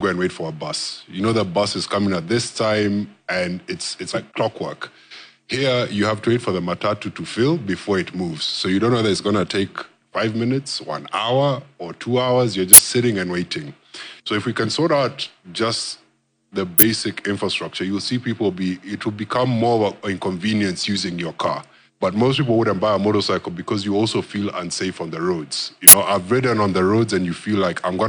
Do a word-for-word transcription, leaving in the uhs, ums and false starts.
go and wait for a bus. You know the bus is coming at this time, and it's it's like clockwork. Here, you have to wait for the matatu to fill before it moves. So you don't know whether it's going to take five minutes, one hour, or two hours. You're just sitting and waiting. So if we can sort out just the basic infrastructure, you'll see people be, it will become more of an inconvenience using your car. But most people wouldn't buy a motorcycle because you also feel unsafe on the roads. You know, I've ridden on the roads and you feel like I'm going to